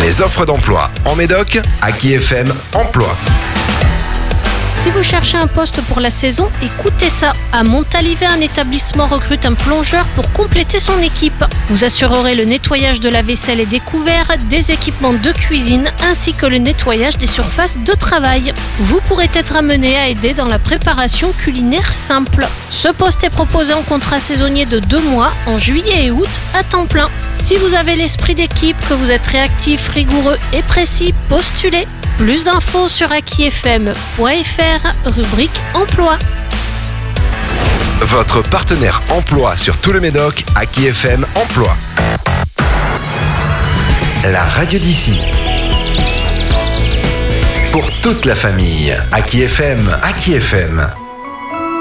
Les offres d'emploi en Médoc, Aki FM Emploi. Si vous cherchez un poste pour la saison, écoutez ça. À Montalivet, un établissement recrute un plongeur pour compléter son équipe. Vous assurerez le nettoyage de la vaisselle et des couverts, des équipements de cuisine, ainsi que le nettoyage des surfaces de travail. Vous pourrez être amené à aider dans la préparation culinaire simple. Ce poste est proposé en contrat saisonnier de 2 mois, en juillet et août, à temps plein. Si vous avez l'esprit d'équipe, que vous êtes réactif, rigoureux et précis, postulez. Plus d'infos sur akifm.fr, rubrique emploi. Votre partenaire emploi sur tout le Médoc, Aki FM Emploi. La radio d'ici. Pour toute la famille, Aki FM, Aki FM.